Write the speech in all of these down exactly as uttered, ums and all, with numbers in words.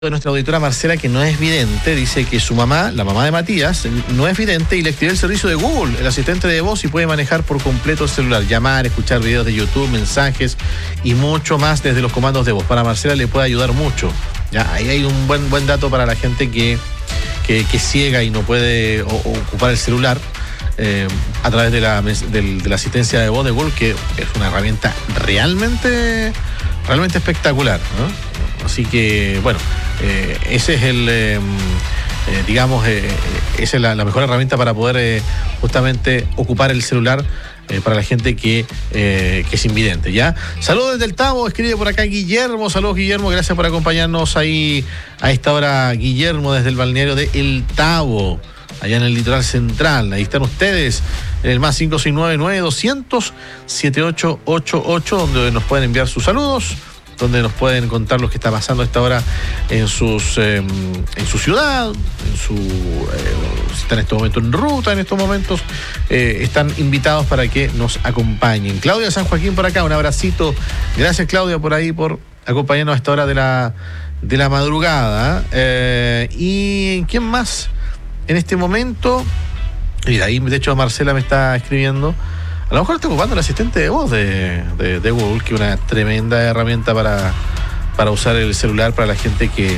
De nuestra auditora Marcela, que no es vidente, dice que su mamá, la mamá de Matías, no es vidente y le activó el servicio de Google, el asistente de voz, y puede manejar por completo el celular, llamar, escuchar videos de YouTube, mensajes y mucho más desde los comandos de voz. Para Marcela le puede ayudar mucho. Ya, ahí hay un buen buen dato para la gente que, que, que es ciega y no puede o, o ocupar el celular eh, a través de la, de, de la asistencia de voz de Google, que es una herramienta realmente, realmente espectacular, ¿no? Así que, bueno, eh, ese es el, eh, eh, digamos, eh, esa es la, la mejor herramienta para poder eh, justamente ocupar el celular eh, para la gente que, eh, que es invidente, ¿ya? Saludos desde el Tabo, escribe por acá Guillermo. Saludos, Guillermo, gracias por acompañarnos ahí a esta hora, Guillermo, desde el balneario de El Tabo, allá en el litoral central. Ahí están ustedes en el más cinco seis nueve, nueve doscientos, setenta y ocho ochenta y ocho, donde nos pueden enviar sus saludos, donde nos pueden contar lo que está pasando a esta hora en sus eh, en su ciudad, en su eh, si están en este momento en ruta, en estos momentos eh, están invitados para que nos acompañen. Claudia San Joaquín por acá, un abracito. Gracias, Claudia, por ahí, por acompañarnos a esta hora de la, de la madrugada. Eh, ¿Y quién más en este momento? Mira, ahí de hecho Marcela me está escribiendo. A lo mejor está ocupando el asistente de voz de, de, de Google, que es una tremenda herramienta para, para usar el celular para la gente que,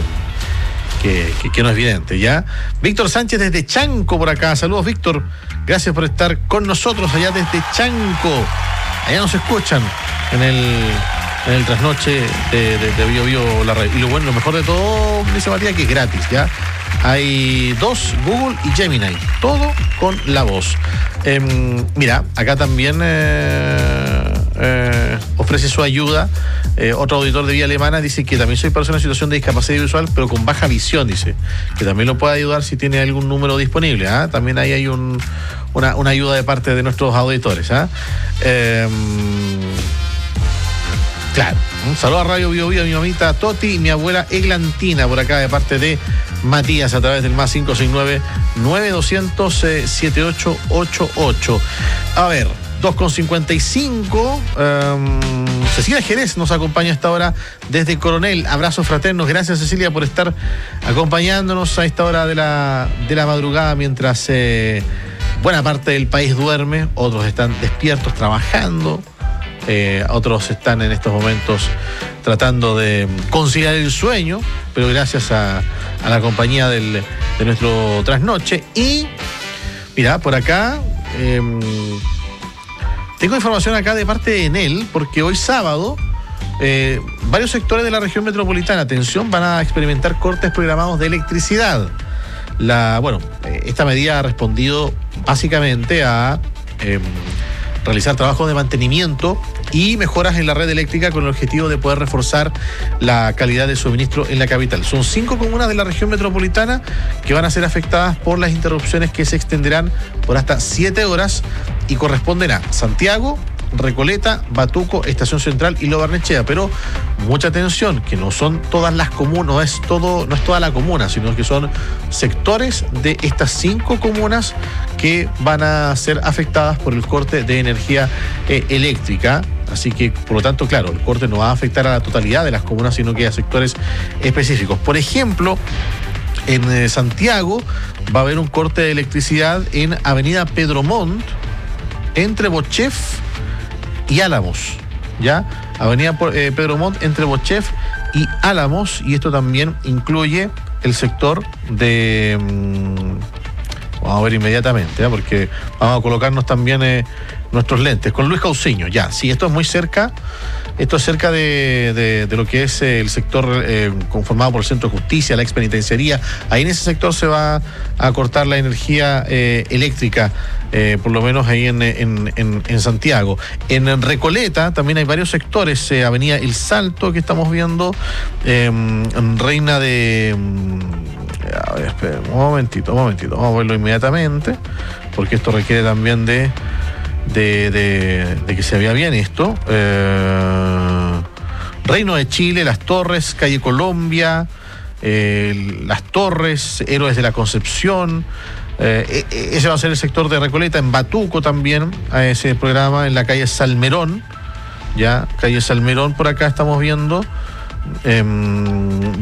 que, que, que no es vidente, ¿ya? Víctor Sánchez desde Chanco por acá. Saludos, Víctor. Gracias por estar con nosotros allá desde Chanco. Allá nos escuchan en el, en el trasnoche de, de, de Bio Bio la red. Y lo bueno, lo mejor de todo, dice Matías, que es gratis, ¿ya? Hay dos, Google y Gemini, todo con la voz. Eh, mira, acá también eh, eh, ofrece su ayuda. Eh, otro auditor de Vía Alemana dice que también soy persona en situación de discapacidad visual, pero con baja visión, dice, que también lo puede ayudar si tiene algún número disponible. ¿eh? También ahí hay un, una, una ayuda de parte de nuestros auditores. ¿eh? Eh, Claro, un saludo a Radio Bio Bio, a mi mamita Toti y mi abuela Eglantina por acá de parte de Matías a través del más cinco seis nueve, nueve doscientos, setenta y ocho ochenta y ocho. A ver, dos con cincuenta y cinco. Um, Cecilia Jerez nos acompaña a esta hora desde Coronel. Abrazos fraternos. Gracias, Cecilia, por estar acompañándonos a esta hora de la, de la madrugada mientras eh, buena parte del país duerme, otros están despiertos trabajando. Eh, otros están en estos momentos tratando de conciliar el sueño, pero gracias a, a la compañía del, de nuestro trasnoche. Y mira, por acá eh, tengo información acá de parte de Enel, porque hoy sábado eh, varios sectores de la región metropolitana, atención, van a experimentar cortes programados de electricidad. La, bueno, eh, esta medida ha respondido básicamente a eh, realizar trabajos de mantenimiento y mejoras en la red eléctrica con el objetivo de poder reforzar la calidad de suministro en la capital. Son cinco comunas de la región metropolitana que van a ser afectadas por las interrupciones que se extenderán por hasta siete horas y corresponden a Santiago, Recoleta, Batuco, Estación Central y Lo Barnechea. Pero mucha atención, que no son todas las comunas, no es todo, no es toda la comuna, sino que son sectores de estas cinco comunas que van a ser afectadas por el corte de energía eh, eléctrica. Así que, por lo tanto, claro, el corte no va a afectar a la totalidad de las comunas, sino que a sectores específicos. Por ejemplo, en eh, Santiago va a haber un corte de electricidad en Avenida Pedro Montt, entre Bochef y Álamos, ¿ya? Avenida eh, Pedro Montt entre Bochef y Álamos, y esto también incluye el sector de... Mmm, vamos a ver inmediatamente, ¿eh? Porque vamos a colocarnos también eh, nuestros lentes. Con Luis Cauciño, ya, sí, esto es muy cerca, esto es cerca de, de, de lo que es eh, el sector eh, conformado por el Centro de Justicia, la expenitenciaría. Ahí en ese sector se va a cortar la energía eh, eléctrica, eh, por lo menos ahí en, en, en, en Santiago. En Recoleta también hay varios sectores, eh, Avenida El Salto, que estamos viendo, eh, en Reina de... A ver, espera, un momentito, un momentito, vamos a verlo inmediatamente, porque esto requiere también de... De, de, de que se vea bien esto. Eh, Reino de Chile, Las Torres, Calle Colombia, eh, Las Torres, Héroes de la Concepción. Eh, ese va a ser el sector de Recoleta. En Batuco también a ese programa, en la calle Salmerón. Ya, calle Salmerón, por acá estamos viendo. Eh,